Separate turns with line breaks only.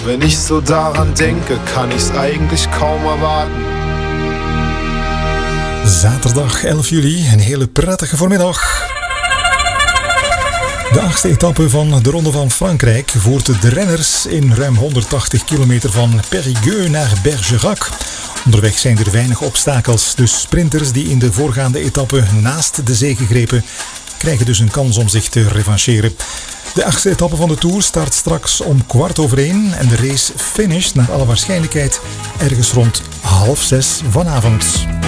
Wenn ich so daran denke, kann ich's eigentlich kaum erwarten.
Zaterdag 11 juli, een hele prettige voormiddag. De 8e etappe van de Ronde van Frankrijk voert de renners in ruim 180 kilometer van Périgueux naar Bergerac. Onderweg zijn er weinig obstakels, dus sprinters die in de voorgaande etappe naast de zege grepen, krijgen dus een kans om zich te revancheren. De 8e etappe van de Tour start straks om 1:15 en de race finisht naar alle waarschijnlijkheid ergens rond 5:30 vanavond.